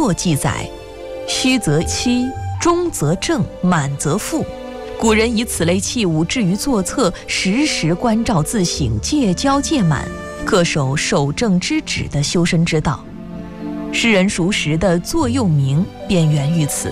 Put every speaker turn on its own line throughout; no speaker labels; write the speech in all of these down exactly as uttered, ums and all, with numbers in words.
作记载：虚则欺，中则正，满则富。古人以此类器物置于座侧，时时关照自省，戒骄戒满，恪守守正之止的修身之道。诗人熟识的座右铭便源于此。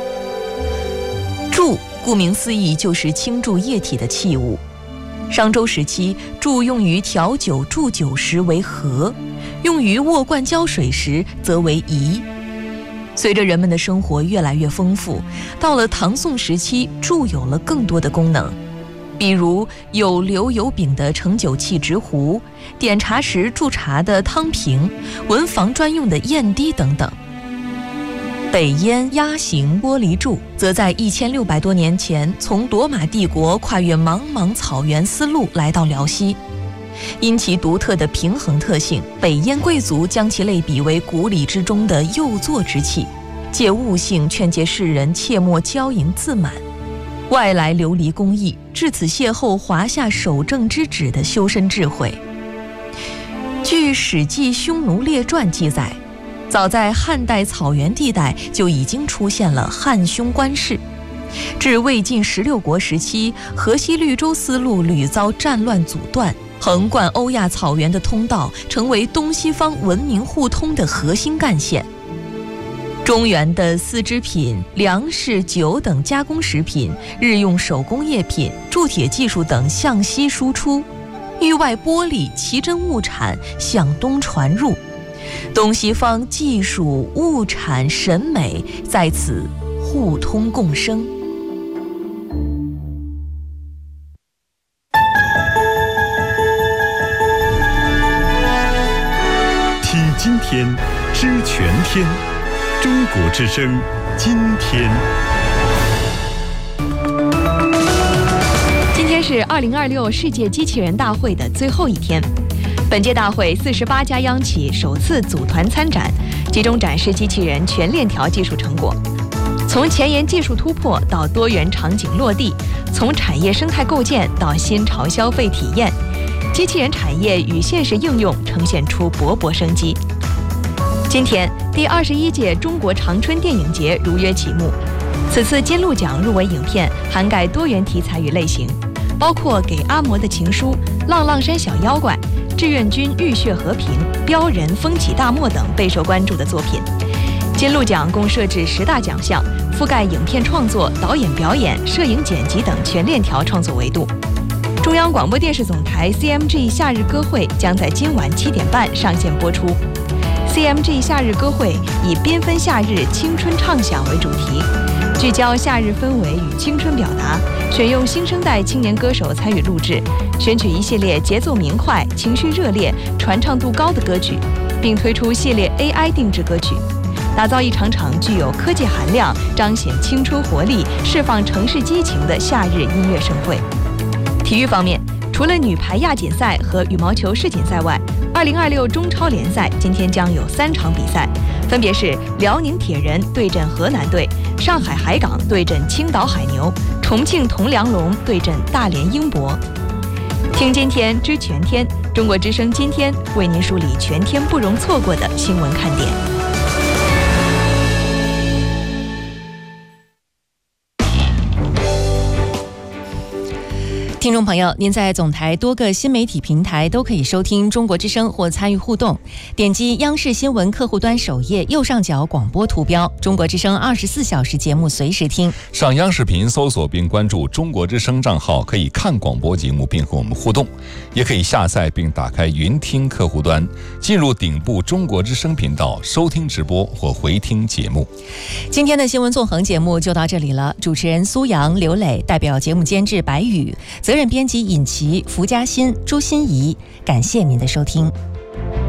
注，顾名思义就是倾注液体的器物。商周时期，注用于调酒注酒时为和，用于握罐浇水时则为宜。随着人们的生活越来越丰富，到了唐宋时期，注有了更多的功能，比如有流有柄的盛酒器直壶，点茶时注茶的汤瓶，文房专用的砚滴等等。北燕鸭形玻璃柱则在一千六百多年前从罗马帝国跨越茫茫草原丝路来到辽西，因其独特的平衡特性，北燕贵族将其类比为古礼之中的右座之器，借悟性劝诫世人切莫骄淫自满。外来琉璃工艺至此邂逅华夏守正之旨的修身智慧。据《史记·匈奴列传》记载，早在汉代草原地带就已经出现了汉匈官事。至魏晋十六国时期，河西绿洲丝路屡遭战乱阻断，横贯欧亚草原的通道成为东西方文明互通的核心干线。中原的丝织品、粮食、酒等加工食品、日用手工业品、铸铁技术等向西输出，域外玻璃、奇珍物产向东传入，东西方技术、物产、审美在此互通共生。
听今天，知全天，中国之声，今天。
今天是二零二六世界机器人大会的最后一天。本届大会四十八家央企首次组团参展，集中展示机器人全链条技术成果。从前沿技术突破到多元场景落地，从产业生态构建到新潮消费体验，机器人产业与现实应用呈现出勃勃生机。今天，第二十一届中国长春电影节如约启幕。此次金鹿奖入围影片涵盖多元题材与类型，包括《给阿嬷的情书》、《浪浪山小妖怪》、《志愿军浴血和平》、《标人风起大漠》等备受关注的作品。金鹿奖共设置十大奖项，覆盖影片创作、导演表演、摄影剪辑等全链条创作维度。中央广播电视总台 C M G 夏日歌会将在今晚七点半上线播出。C M G 夏日歌会以缤纷夏日青春畅想为主题，聚焦夏日氛围与青春表达，选用新生代青年歌手参与录制，选取一系列节奏明快、情绪热烈、传唱度高的歌曲，并推出系列 A I 定制歌曲，打造一场场具有科技含量、彰显青春活力、释放城市激情的夏日音乐盛会。体育方面，除了女排亚锦赛和羽毛球世锦赛外，二零二六中超联赛今天将有三场比赛，分别是辽宁铁人对阵河南队，上海海港对阵青岛海牛，重庆铜梁龙对阵大连英博。听今天知全天，中国之声今天为您梳理全天不容错过的新闻看点。
听众朋友，您在总台多个新媒体平台都可以收听中国之声或参与互动，点击央视新闻客户端首页右上角广播图标，中国之声二十四小时节目随时听。
上央视频搜索并关注中国之声账号，可以看广播节目并和我们互动，也可以下载并打开云听客户端，进入顶部中国之声频道收听直播或回听节目。
今天的新闻纵横节目就到这里了，主持人苏阳、刘磊，代表节目监制白宇，责任编辑尹琪、福嘉欣、朱心怡，感谢您的收听。